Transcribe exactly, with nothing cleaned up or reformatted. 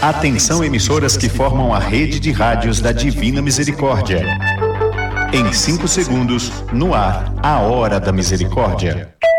Atenção, emissoras que formam a rede de rádios da Divina Misericórdia. Em cinco segundos, no ar, a Hora da Misericórdia.